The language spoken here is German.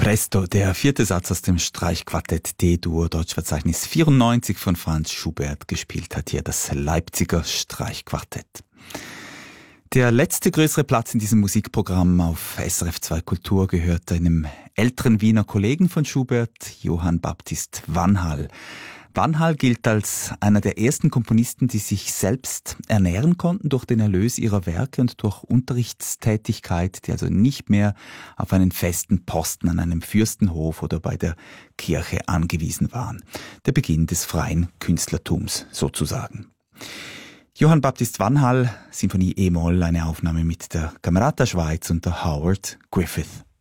Presto, der vierte Satz aus dem Streichquartett D-Dur, Deutschverzeichnis 94 von Franz Schubert, gespielt hat hier das Leipziger Streichquartett. Der letzte größere Platz in diesem Musikprogramm auf SRF 2 Kultur gehört einem älteren Wiener Kollegen von Schubert, Johann Baptist Vanhal. Vanhal gilt als einer der ersten Komponisten, die sich selbst ernähren konnten durch den Erlös ihrer Werke und durch Unterrichtstätigkeit, die also nicht mehr auf einen festen Posten an einem Fürstenhof oder bei der Kirche angewiesen waren. Der Beginn des freien Künstlertums sozusagen. Johann Baptist Vanhal, Sinfonie E-Moll, eine Aufnahme mit der Camerata Schweiz unter Howard Griffith.